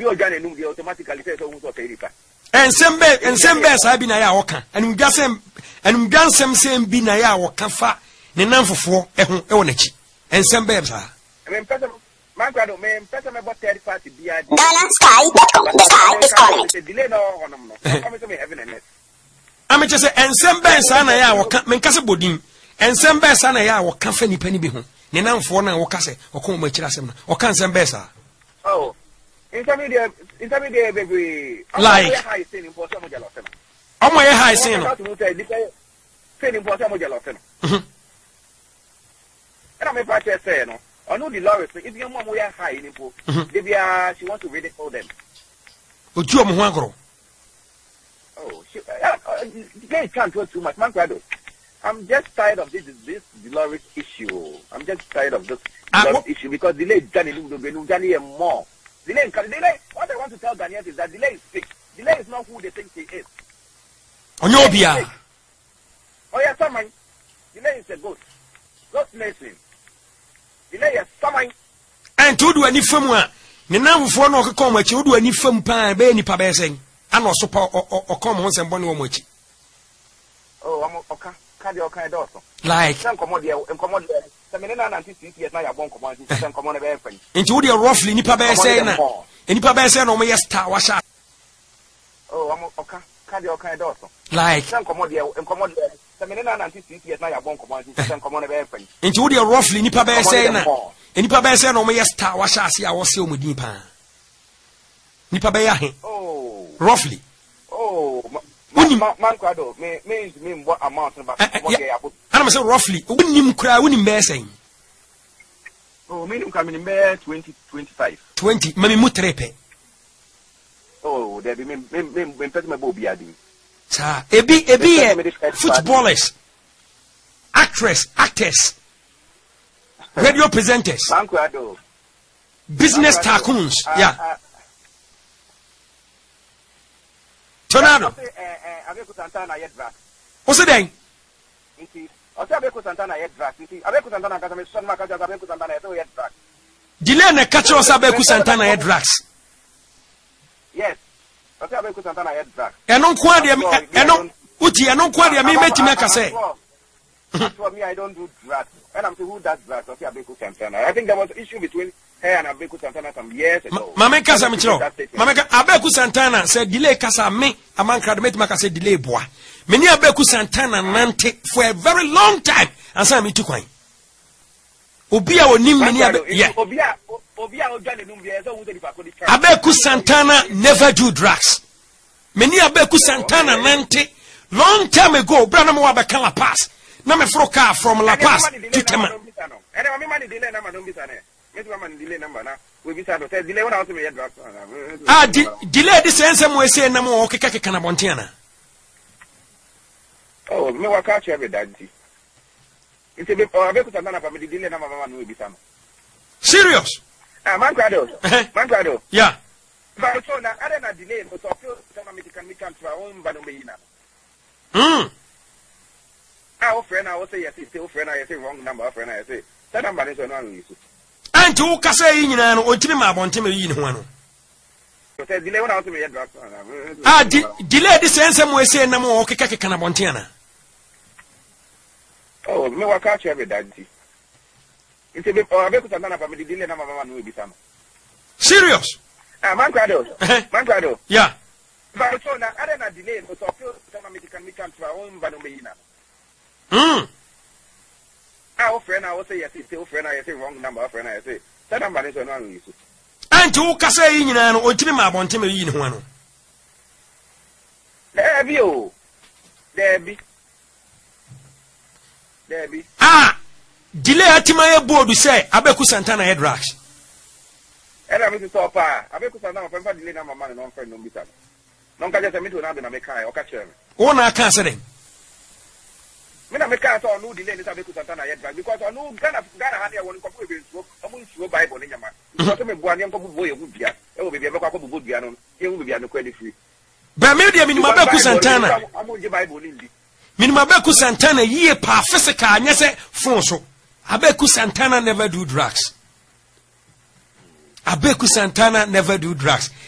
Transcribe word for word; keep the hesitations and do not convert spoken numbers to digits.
obi ojan enum dey automatically say so who so keripa ensembe ensembe sa bi na ya woka enum gasem enum gansem sem bi na ya woka fa ne nanfofo eho e wona chi ensembe sa me pesa man kwado me pesa me bot third party bia Ghana Sky dot com. The sky is calling. Delay no honom no come to me heaven and earth amache say ensembe sa na ya woka me nkase bodin ensembe sa na ya woka fa nipa ni bi ho ne nanfo na woka se okon ma kira asem na oka ensembe sa oh intermediate intermediate baby like high sin in portion mo jalo fe omo ye high sin no sin in portion mo jalo fe no mhm and me pa say no onu the Lord if you mo mo ye high in po they be she want to ridicule them oju omo ho agoro oh she they can't do too much man kwado I'm just tired of this this Dolores issue. I'm just tired of this uh, issue because delay is done in Johnny and more. Delay, delay. What I want to tell Daniel is that delay is fake. Delay is not who they think he is. Onyobia. Oh yeah, someone. Delay is a ghost. Ghost nation. Delay is someone. And to do any film, the number for no come what you do any film pan, be any pabessing. And also or come once and one more. Oh, I'm okay. Like some commodity and commodity. Some men are anti-C T S now. You're born commodity. Some commodity very into the roughly nipa be say na. Nipa be say no me star washa. Oh, I'm okay. Cardio kind also. Like some commodity and commodity. Some men are anti-C T S now. You're born commodity. Some commodity very into the roughly nipa be say na. Nipa be say no me star washa see a wose o mudin pa. Nipa be ya he. Oh. Roughly. Oh. Man, man, kwado. Me, me, me, what amount of? I'm saying roughly. Unim kura, unim be saying. Oh, me, I'm coming in be twenty, twenty-five. Twenty. Mami mutrepe. Oh, there be me, me, me, me, me, me, bobi adi. Sa, ebi, ebi, footballers, actress, actors, radio presenters, man, kwado. Business tycoons. Yeah. Tornado. Abeku Santana yet drag. What's it then? Inti. Ose Abeku Santana yet drag. Inti. Abeku Santana kasa me son makaja Abeku Santana yet drag. Delay na catch us Abeku Santana yet drags. Yes. Ose Abeku Santana yet drag. Eno kwa dia eno uti eno kwa dia me metime ka say. For me I don't do drag. And I'm saying who does drag? Ose Abeku Santana. I think there was an issue between her and Abeku Santana some years ago. Mama kasa me chiro. Mama Abeku Santana said delay kasa me amanka de metime ka say delay boa. Many Abeku Santana nante for a very long time. And say me tu kwan. Obi a onim many yeah. Obi a obi a ojane num bia so who dey for the Abeku Santana never do drugs. Many Abeku Santana nante long time ago. Brana mo abeka La Paz. Na me fro car from La Paz to Tema. And I money delay na madam bisane. Me to man delay number na. We bisa do say delay one out me drugs. Ah delay this ensem we say na mo okeka keka na bontiana. Oh, me wa catch every daddy. It's a bit or Abeku Santana for me delay na mama no bisa no. Serious? Ah, man kwado. Man kwado. Yeah. But so na other na delay so feel some me can me can try on ba no be na. Hmm. Ah, o friend na o say yes, still friend na say wrong number, friend na say. That number is no use. Anti wo kasa yi nyina no ontimi ma bonte me yi ne ho no. So say delay one out me drugs. Ah, delay this ensem we say na mo okeka keka na bontiana. Oh, me wa catch every daddy. It's a bit or Abeku Santana for me delay na mama no bisa no. Serious? Ah, man kwado. Man kwado. Yeah. But so na other na delay so feel some me can me can try on ba no be na. Hmm. Ah, o friend na o say yes, still friend na say wrong number, friend na say. That number is no use. Anti wo kasa yi nyina no ontimi ma bonte me yi ne ho no. There be o. There be. There be. Ah, delay atima ye board say Abeku Santana head drugs. And I'm to stop. Abeku Santana for delay na mama no friend no bisa. No ka just me to na be na me kai o ka chere me. Wo na aka say den. Me na me kai so no delay ni Abeku Santana head drugs because I know Ghana Ghana ha dey won ko ko be so omo nsuo Bible ni nyama. So me bua ni nko bubo ye hubia. E wo be be kwa ko bubo dua no. E wo be no kwa di free. Ba me dia minima Abeku Santana. Amo je Bible ni ndi. Minima Abeku Santana yie pa physical anya say phone so. Abeku Santana never do drugs. Abeku Santana never do drugs.